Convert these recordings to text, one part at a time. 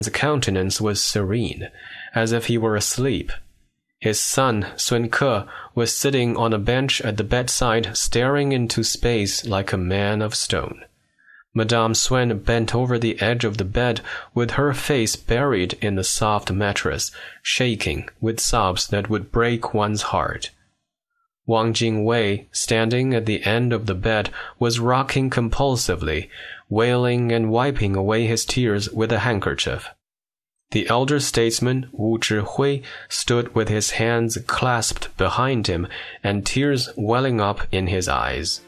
countenance was serene, as if he were asleep. His son, Sun Ke, was sitting on a bench at the bedside, staring into space like a man of stone. Madame Swen bent over the edge of the bed, with her face buried in the soft mattress, shaking with sobs that would break one's heart. Wang Jingwei, standing at the end of the bed, was rocking compulsively, wailing and wiping away his tears with a handkerchief. The elder statesman, Wu Zhihui, stood with his hands clasped behind him and tears welling up in his eyes.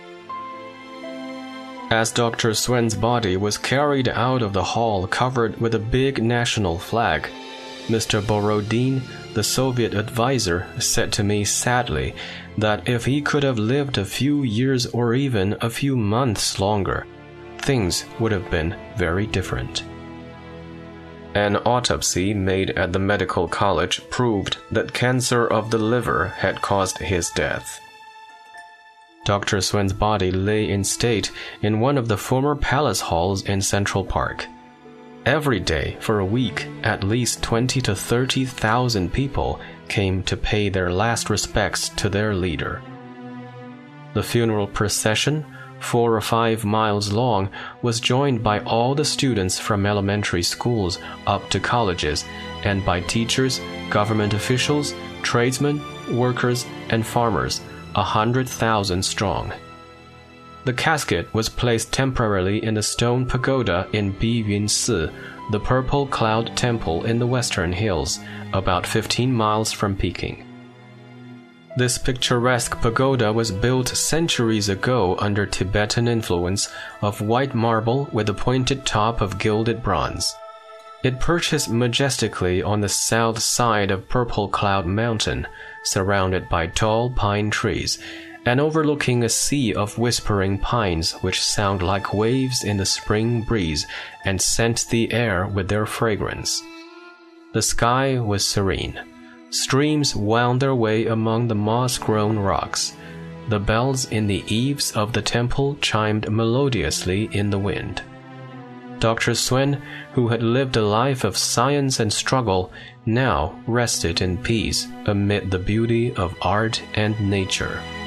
As Dr. Swen's body was carried out of the hall covered with a big national flag, Mr. Borodin, the Soviet advisor, said to me sadly that if he could have lived a few years or even a few months longer, things would have been very different. An autopsy made at the medical college proved that cancer of the liver had caused his death. Dr. Swen's body lay in state in one of the former palace halls in Central Park. Every day for a week, at least 20 to 30,000 people came to pay their last respects to their leader. The funeral procession, 4 or 5 miles long, was joined by all the students from elementary schools up to colleges, and by teachers, government officials, tradesmen, workers, and farmers, 100,000 strong. The casket was placed temporarily in the stone pagoda in Biyun Si, the Purple Cloud Temple in the Western Hills, about 15 miles from Peking. This picturesque pagoda was built centuries ago under Tibetan influence of white marble with a pointed top of gilded bronze. It perches majestically on the south side of Purple Cloud Mountain, surrounded by tall pine trees, and overlooking a sea of whispering pines which sound like waves in the spring breeze and scent the air with their fragrance. The sky was serene. Streams wound their way among the moss-grown rocks. The bells in the eaves of the temple chimed melodiously in the wind. Dr. Swen, who had lived a life of science and struggle, now rested in peace amid the beauty of art and nature.